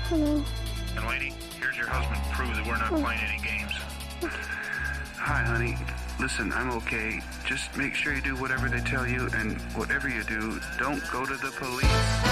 Hello. And lady, here's your husband to prove that we're not playing any games. Hi, honey. Listen, I'm okay. Just make sure you do whatever they tell you, and whatever you do, don't go to the police.